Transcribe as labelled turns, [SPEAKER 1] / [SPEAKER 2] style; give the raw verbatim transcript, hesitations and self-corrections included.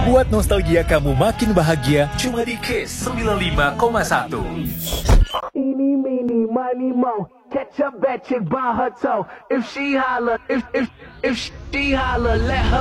[SPEAKER 1] Buat nostalgia kamu makin bahagia cuma di Kiss sembilan puluh lima koma satu.
[SPEAKER 2] Eeny, meeny, miny, mo. Catch a bad chick by her toe. If she holler, if if if she holler, let her.